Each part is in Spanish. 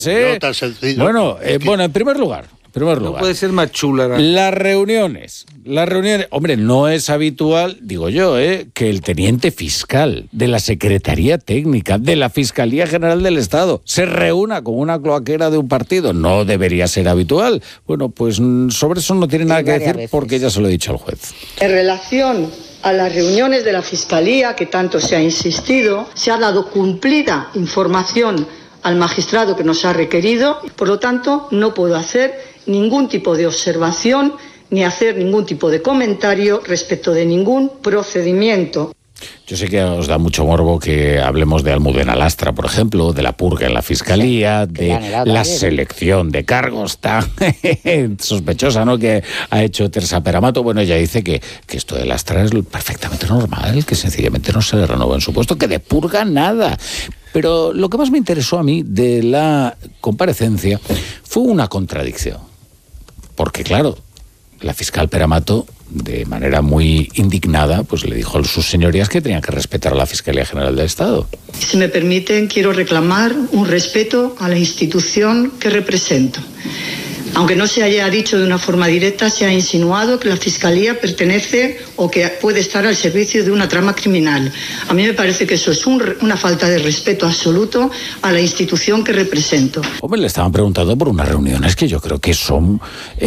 No tan sencillo. Bueno, en primer lugar. No puede ser más chula. Las reuniones. Hombre, no es habitual, digo yo, que el teniente fiscal de la Secretaría Técnica de la Fiscalía General del Estado se reúna con una cloaquera de un partido. No debería ser habitual. Bueno, pues sobre eso no tiene nada que decir porque ya se lo he dicho al juez. En relación a las reuniones de la Fiscalía, que tanto se ha insistido, se ha dado cumplida información al magistrado que nos ha requerido. Por lo tanto, no puedo hacer ningún tipo de observación ni hacer ningún tipo de comentario respecto de ningún procedimiento. Yo sé que os da mucho morbo que hablemos de Almudena Lastra, por ejemplo, de la purga en la Fiscalía, de la selección de cargos tan sospechosa, ¿no?, que ha hecho Teresa Peramato. Bueno, ella dice que esto de Lastra es perfectamente normal, que sencillamente no se le renueva en su puesto, que de purga nada. Pero lo que más me interesó a mí de la comparecencia fue una contradicción. Porque, claro, la fiscal Peramato, de manera muy indignada, pues le dijo a sus señorías que tenían que respetar a la Fiscalía General del Estado. Si me permiten, quiero reclamar un respeto a la institución que represento. Aunque no se haya dicho de una forma directa, se ha insinuado que la Fiscalía pertenece o que puede estar al servicio de una trama criminal. A mí me parece que eso es una falta de respeto absoluto a la institución que represento. Hombre, le estaban preguntando por unas reuniones que yo creo que son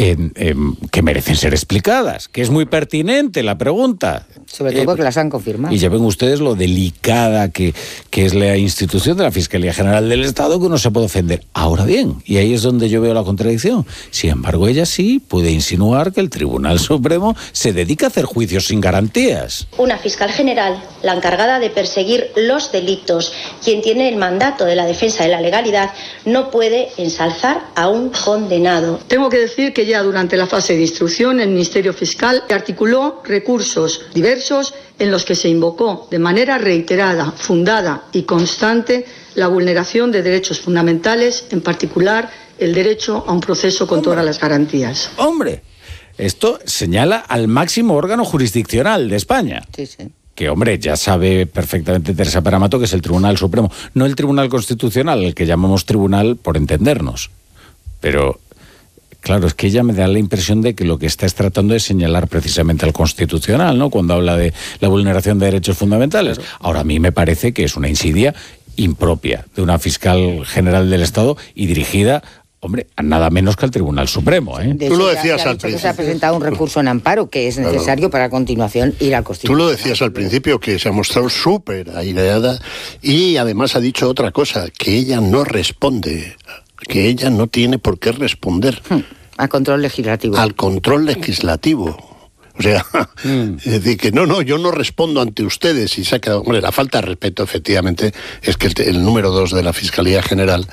que merecen ser explicadas, que es muy pertinente la pregunta. Sobre todo porque las han confirmado. Y ya ven ustedes lo delicada que es la institución de la Fiscalía General del Estado, que uno se puede ofender. Ahora bien, y ahí es donde yo veo la contradicción. Sin embargo, ella sí puede insinuar que el Tribunal Supremo se dedica a hacer juicios sin garantías. Una fiscal general, la encargada de perseguir los delitos, quien tiene el mandato de la defensa de la legalidad, no puede ensalzar a un condenado. Tengo que decir que ya durante la fase de instrucción el Ministerio Fiscal articuló recursos diversos en los que se invocó de manera reiterada, fundada y constante la vulneración de derechos fundamentales, en particular el derecho a un proceso con todas las garantías. ¡Hombre! Esto señala al máximo órgano jurisdiccional de España. Sí, sí. Que, hombre, ya sabe perfectamente Teresa Peramato que es el Tribunal Supremo, no el Tribunal Constitucional, el que llamamos tribunal por entendernos. Pero, claro, es que ella me da la impresión de que lo que está tratando es señalar precisamente al Constitucional, ¿no?, cuando habla de la vulneración de derechos fundamentales. Ahora, a mí me parece que es una insidia impropia de una fiscal general del Estado y dirigida, hombre, a nada menos que al Tribunal Supremo, ¿eh? Tú lo decías al principio. Se ha presentado un recurso en amparo que es necesario para a continuación ir al Constitucional. Tú lo decías al principio, que se ha mostrado súper aireada y además ha dicho otra cosa, que ella no responde, que ella no tiene por qué responder. Al control legislativo. Al control legislativo. O sea, es decir, que no, yo no respondo ante ustedes y se ha quedado... Hombre, la falta de respeto, efectivamente, es que el número 2 de la Fiscalía General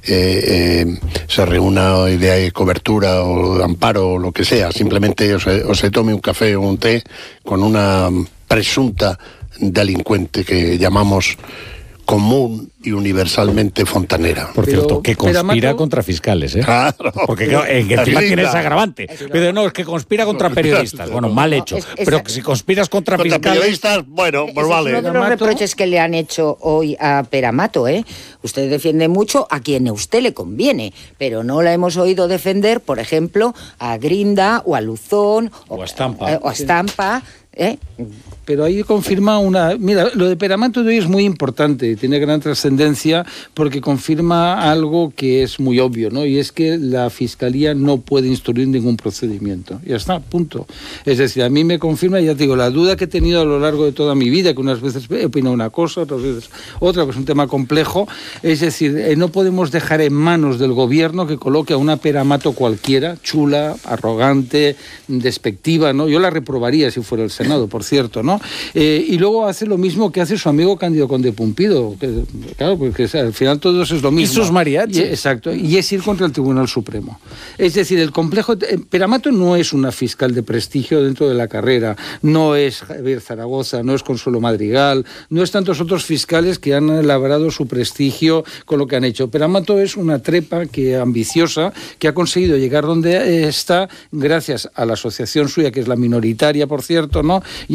se reúna de cobertura o de amparo o lo que sea, simplemente o se tome un café o un té con una presunta delincuente que llamamos común y universalmente fontanera. Por cierto, que conspira contra fiscales, ¿eh? Claro. Porque claro, encima tiene ese agravante. Pero no, es que conspira contra periodistas. Bueno, mal hecho. Pero que si conspiras contra fiscales... periodistas, bueno, pues vale. Es uno de los reproches que le han hecho hoy a Peramato, ¿eh? Usted defiende mucho a quien a usted le conviene, pero no la hemos oído defender, por ejemplo, a Grinda o a Luzón o a Estampa. O a Estampa, ¿eh? Pero ahí confirma una... Mira, lo de Peramato de hoy es muy importante, tiene gran trascendencia porque confirma algo que es muy obvio, ¿no? Y es que la Fiscalía no puede instruir ningún procedimiento. Ya está, punto. Es decir, a mí me confirma, ya te digo, la duda que he tenido a lo largo de toda mi vida, que unas veces opino una cosa, otras veces otra, pues es un tema complejo. Es decir, no podemos dejar en manos del gobierno que coloque a una Peramato cualquiera, chula, arrogante, despectiva, ¿no? Yo la reprobaría si fuera el Senado, por cierto, ¿no? Y luego hace lo mismo que hace su amigo Cándido Conde Pumpido, que, claro, porque al final todo eso es lo mismo. Y sus mariachis. Exacto, y es ir contra el Tribunal Supremo. Es decir, el complejo... Peramato no es una fiscal de prestigio dentro de la carrera, no es Javier Zaragoza, no es Consuelo Madrigal, no es tantos otros fiscales que han labrado su prestigio con lo que han hecho. Peramato es una trepa ambiciosa que ha conseguido llegar donde está gracias a la asociación suya, que es la minoritaria, por cierto, ¿no?, y al apoyo de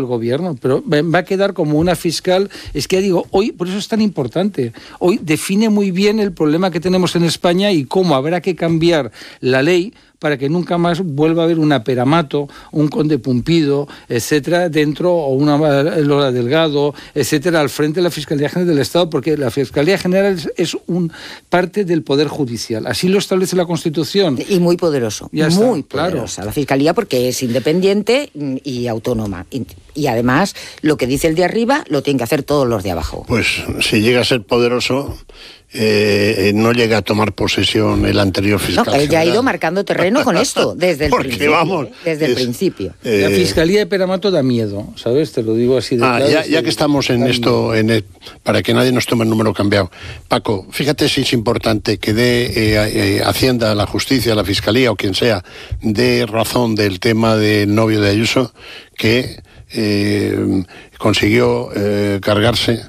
el gobierno, pero va a quedar como una fiscal. Es que ya digo, hoy, por eso es tan importante, hoy define muy bien el problema que tenemos en España y cómo habrá que cambiar la ley para que nunca más vuelva a haber una Peramato, un Conde Pumpido, etcétera, dentro, o una Lola Delgado, etcétera, al frente de la Fiscalía General del Estado, porque la Fiscalía General es un parte del Poder Judicial. Así lo establece la Constitución. Y muy poderoso, ya está, muy poderosa. Claro. La Fiscalía, porque es independiente y autónoma. Y además, lo que dice el de arriba lo tienen que hacer todos los de abajo. Pues si llega a ser poderoso, no llega a tomar posesión el anterior fiscal. No, él ya ha ido marcando terreno con esto, desde el principio. Vamos, desde el principio. La Fiscalía de Peramato da miedo, ¿sabes? Te lo digo así de claro. Ya que estamos en esto, para que nadie nos tome el número cambiado. Paco, fíjate si es importante que dé Hacienda, la Justicia, la Fiscalía o quien sea, dé razón del tema del novio de Ayuso, que consiguió cargarse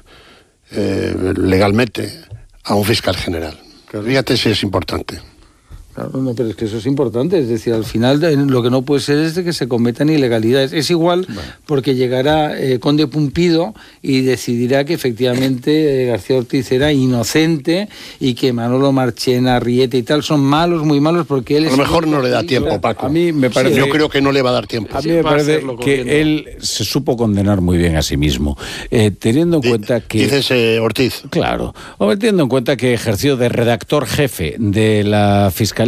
legalmente a un fiscal general. Fíjate si es importante. Claro, no, pero es que eso es importante, es decir, al final lo que no puede ser es de que se cometan ilegalidades. Es igual porque llegará Conde Pumpido y decidirá que efectivamente García Ortiz era inocente y que Manolo Marchena, Riete y tal son malos, muy malos, porque él a lo mejor no le da tiempo, Paco. A mí me parece, yo creo que no le va a dar tiempo. A mí me parece que él se supo condenar muy bien a sí mismo, teniendo en cuenta que... Dices Ortiz. Claro, teniendo en cuenta que ejerció de redactor jefe de la Fiscalía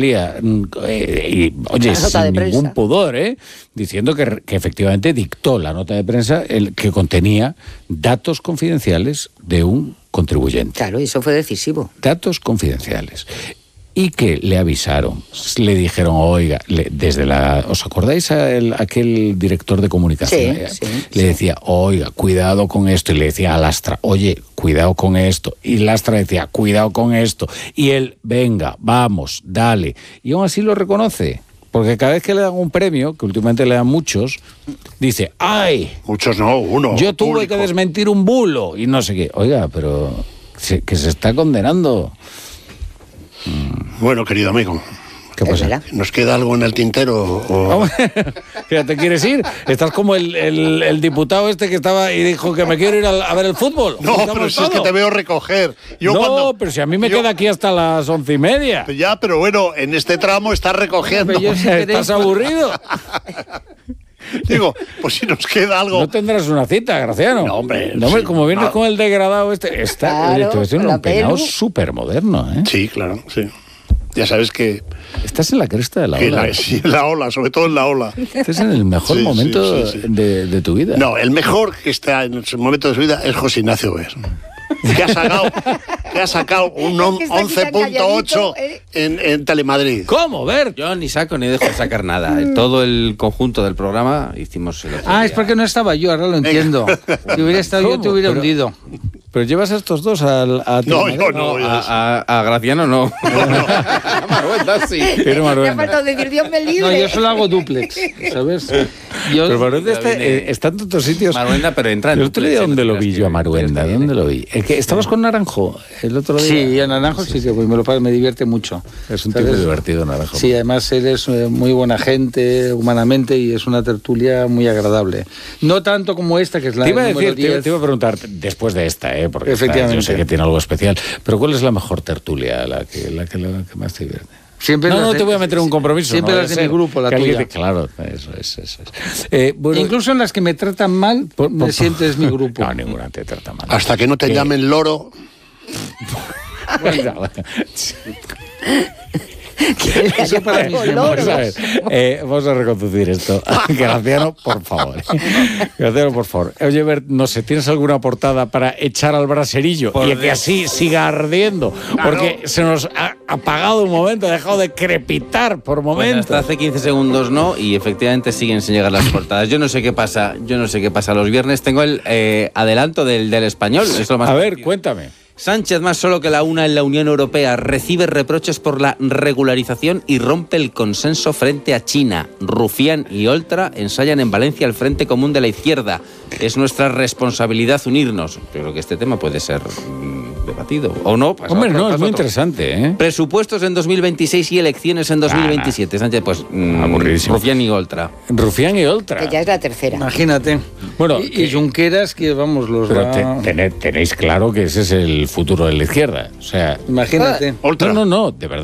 y, oye, sin ningún pudor, diciendo que efectivamente dictó la nota de prensa que contenía datos confidenciales de un contribuyente. Claro, y eso fue decisivo. Datos confidenciales. Y que le avisaron, le dijeron, oiga, ¿os acordáis aquel director de comunicación? Le decía, oiga, cuidado con esto, y le decía a Lastra, oye, cuidado con esto, y Lastra decía, cuidado con esto, y él, venga, vamos, dale, y aún así lo reconoce, porque cada vez que le dan un premio, que últimamente le dan muchos, dice, ¡ay! Muchos no, uno. Yo tuve que desmentir un bulo, y no sé qué. Oiga, pero que se está condenando. Bueno, querido amigo, ¿qué pasa? ¿Nos queda algo en el tintero? ¿Te quieres ir? Estás como el diputado este que estaba y dijo que me quiero ir a ver el fútbol. No, pero si es que te veo recoger. Pero si a mí me queda aquí hasta las 11:30. Ya, pero bueno, en este tramo estás recogiendo. ¿Estás aburrido? Digo, pues si nos queda algo... No tendrás una cita, Graciano. No, hombre. Sí, como vienes con el degradado claro, es un peinado súper moderno, ¿eh? Sí, claro, sí. Ya sabes que... Estás en la cresta de la ola. Sí, en la ola, sobre todo en la ola. Estás en el mejor momento de tu vida. No, el mejor que está en el momento de su vida es José Ignacio Ver. Que ha sacado un 11.8 en Telemadrid. ¿Cómo? Ver. Yo ni saco ni dejo de sacar nada. Todo el conjunto del programa hicimos el otro día. Es porque no estaba yo, ahora lo entiendo. Si hubiera estado yo, te hubiera hundido. Pero llevas a estos dos a No, yo no. A Graciano no. A Maruenda sí. Te ha faltado decir Dios me libre. No, yo solo hago duplex, ¿sabes? Pero Maruenda está en otros sitios. Maruenda, pero entra en el otro día, ¿dónde lo vi yo a Maruenda? ¿Dónde lo vi? ¿Estabas con Naranjo el otro día? Sí, en Naranjo sí que me divierte mucho. Es un tipo divertido, Naranjo. Sí, además él es muy buena gente, humanamente, y es una tertulia muy agradable. No tanto como esta, que es la número 10. Te iba a preguntar, después de esta, porque efectivamente. Yo sé que tiene algo especial, pero ¿cuál es la mejor tertulia, la que más te divierte? Siempre no te voy a meter un compromiso. Siempre las de mi grupo, la tuya. Claro, eso es. Bueno, incluso en las que me tratan mal, me sientes mi grupo. No, ninguna te trata mal. Hasta que no te llamen loro. Eso para mí vamos a reconducir esto. Graciano, por favor. Graciano, por favor. Oye, Bert, no sé, ¿tienes alguna portada para echar al braserillo y que así siga ardiendo? Porque se nos ha apagado un momento, ha dejado de crepitar por momentos. Hasta hace 15 segundos no, y efectivamente siguen sin llegar las portadas. Yo no sé qué pasa los viernes. Tengo el adelanto del Español. Es lo más cuéntame. Sánchez, más solo que la una en la Unión Europea, recibe reproches por la regularización y rompe el consenso frente a China. Rufián y Oltra ensayan en Valencia el Frente Común de la Izquierda. Es nuestra responsabilidad unirnos. Yo creo que este tema puede ser debatido. ¿O no? Hombre, no, es muy interesante, ¿eh? Presupuestos en 2026 y elecciones en 2027. Sánchez, pues... aburridísimo. Rufián y Oltra. Rufián y Oltra. Que ya es la tercera. Imagínate. Bueno, y Junqueras, que vamos, los pero va... tenéis claro que ese es el futuro de la izquierda. O sea... Imagínate. Oltra. No, de verdad.